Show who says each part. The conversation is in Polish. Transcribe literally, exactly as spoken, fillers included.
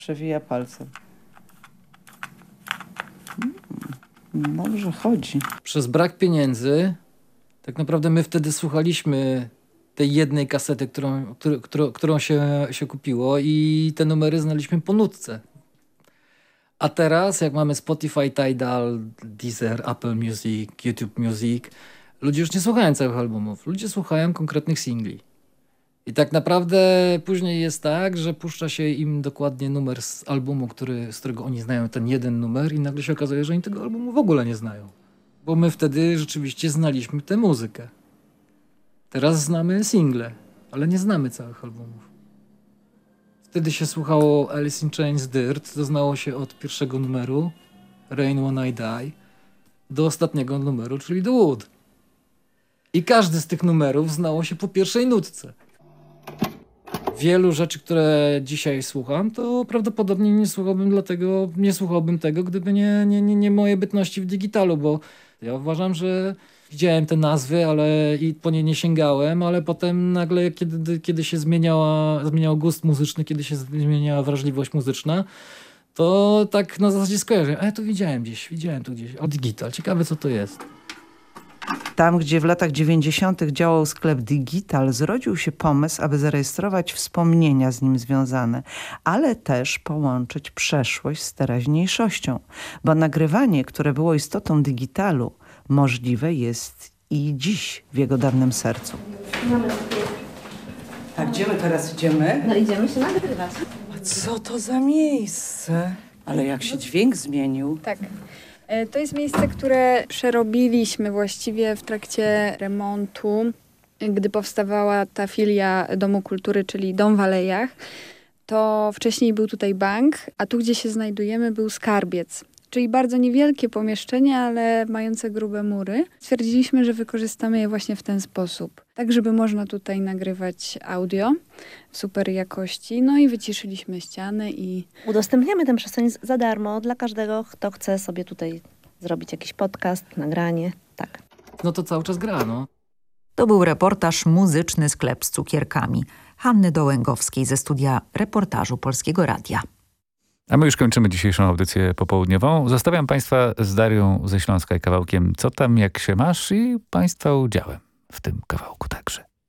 Speaker 1: Przewija palcem. Mm, dobrze chodzi.
Speaker 2: Przez brak pieniędzy tak naprawdę my wtedy słuchaliśmy tej jednej kasety, którą, którą, którą, którą się, się kupiło i te numery znaliśmy po nutce. A teraz, jak mamy Spotify, Tidal, Deezer, Apple Music, YouTube Music, ludzie już nie słuchają całych albumów. Ludzie słuchają konkretnych singli. I tak naprawdę później jest tak, że puszcza się im dokładnie numer z albumu, który, z którego oni znają ten jeden numer i nagle się okazuje, że oni tego albumu w ogóle nie znają. Bo my wtedy rzeczywiście znaliśmy tę muzykę. Teraz znamy single, ale nie znamy całych albumów. Wtedy się słuchało Alice in Chains Dirt, to znało się od pierwszego numeru Rain When I Die do ostatniego numeru, czyli The Wood. I każdy z tych numerów znało się po pierwszej nutce. Wielu rzeczy, które dzisiaj słucham, to prawdopodobnie nie słuchałbym dlatego, nie słuchałbym tego, gdyby nie, nie, nie, nie moje bytności w digitalu, bo ja uważam, że widziałem te nazwy, ale i po nie nie sięgałem, ale potem nagle, kiedy, kiedy się zmieniała, zmieniał gust muzyczny, kiedy się zmieniała wrażliwość muzyczna, to tak na zasadzie skojarzyłem. A ja to widziałem gdzieś, widziałem tu gdzieś. O, digital, ciekawe co to jest.
Speaker 1: Tam, gdzie w latach dziewięćdziesiątych działał sklep Digital, zrodził się pomysł, aby zarejestrować wspomnienia z nim związane, ale też połączyć przeszłość z teraźniejszością, bo nagrywanie, które było istotą Digitalu, możliwe jest i dziś w jego dawnym sercu. A gdzie my teraz idziemy?
Speaker 3: No idziemy się nagrywać.
Speaker 1: A co to za miejsce? Ale jak się dźwięk zmienił.
Speaker 4: Tak. E, To jest miejsce, które przerobiliśmy właściwie w trakcie remontu, gdy powstawała ta filia Domu Kultury, czyli Dom w Alejach. To wcześniej był tutaj bank, a tu, gdzie się znajdujemy, był skarbiec. Czyli bardzo niewielkie pomieszczenie, ale mające grube mury. Stwierdziliśmy, że wykorzystamy je właśnie w ten sposób. Tak, żeby można tutaj nagrywać audio w super jakości. No i wyciszyliśmy ściany i...
Speaker 3: Udostępniamy tę przestrzeń za darmo dla każdego, kto chce sobie tutaj zrobić jakiś podcast, nagranie. Tak.
Speaker 2: No to cały czas gra, no.
Speaker 5: To był reportaż Muzyczny sklep z cukierkami Hanny Dołęgowskiej ze studia reportażu Polskiego Radia.
Speaker 6: A my już kończymy dzisiejszą audycję popołudniową. Zostawiam Państwa z Darią ze Śląska i kawałkiem Co tam, jak się masz i Państwa udziałem w tym kawałku także.